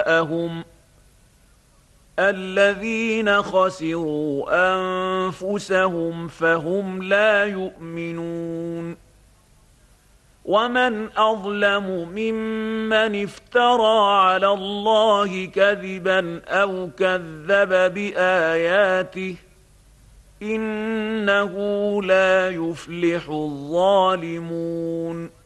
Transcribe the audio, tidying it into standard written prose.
الذين خسروا أنفسهم فهم لا يؤمنون. ومن أظلم ممن افترى على الله كذبا أو كذب بآياته إنه لا يفلح الظالمون.